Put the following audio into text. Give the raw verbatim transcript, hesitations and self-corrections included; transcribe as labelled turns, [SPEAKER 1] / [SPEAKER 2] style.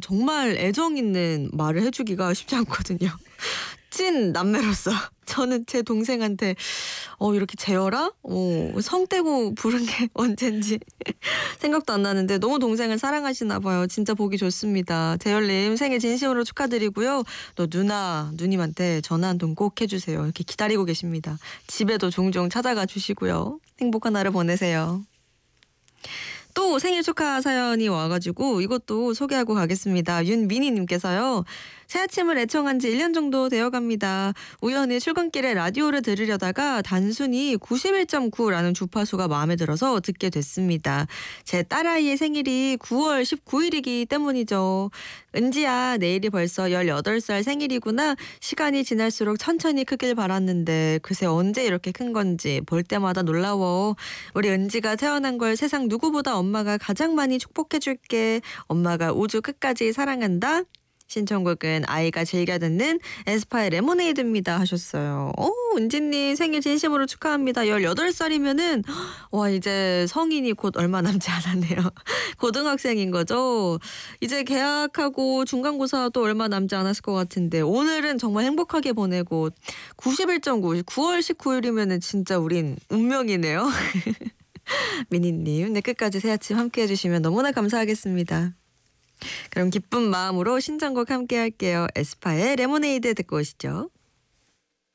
[SPEAKER 1] 정말 애정 있는 말을 해주기가 쉽지 않거든요. 찐 남매로서 저는 제 동생한테 어 이렇게 재열아? 어, 성 떼고 부른 게 언젠지 생각도 안 나는데 너무 동생을 사랑하시나 봐요. 진짜 보기 좋습니다. 재열님 생일 진심으로 축하드리고요. 또 누나, 누님한테 전화 한 통 꼭 해주세요. 이렇게 기다리고 계십니다. 집에도 종종 찾아가 주시고요. 행복한 하루 보내세요. 또 생일 축하 사연이 와가지고 이것도 소개하고 가겠습니다. 윤미니님께서요. 새아침을 애청한 지 일 년 정도 되어갑니다. 우연히 출근길에 라디오를 들으려다가 단순히 구십일 점 구라는 주파수가 마음에 들어서 듣게 됐습니다. 제 딸아이의 생일이 구월 십구일이기 때문이죠. 은지야, 내일이 벌써 열여덟 살 생일이구나. 시간이 지날수록 천천히 크길 바랐는데 그새 언제 이렇게 큰 건지 볼 때마다 놀라워. 우리 은지가 태어난 걸 세상 누구보다 엄마가 가장 많이 축복해줄게. 엄마가 우주 끝까지 사랑한다. 신청곡은 아이가 즐겨 듣는 에스파의 레모네이드입니다 하셨어요. 오, 은지님 생일 진심으로 축하합니다. 열여덟 살이면은 와 이제 성인이 곧 얼마 남지 않았네요. 고등학생인 거죠. 이제 개학하고 중간고사도 얼마 남지 않았을 것 같은데 오늘은 정말 행복하게 보내고 구십일 점 구, 구월 십구일이면은 진짜 우린 운명이네요. 미니님, 네, 끝까지 새아침 함께 해주시면 너무나 감사하겠습니다. 그럼 기쁜 마음으로 신청곡 함께 할게요. 에스파의 레모네이드 듣고 오시죠.